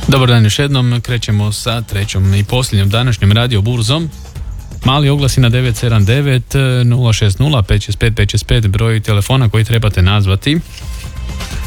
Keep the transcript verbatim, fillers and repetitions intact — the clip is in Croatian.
Dobar dan još jednom, krećemo sa trećom i posljednjom današnjom radio burzom. Mali oglasi na devet sedam devet nula šest nula pet šest pet pet šest pet, broj telefona koji trebate nazvati.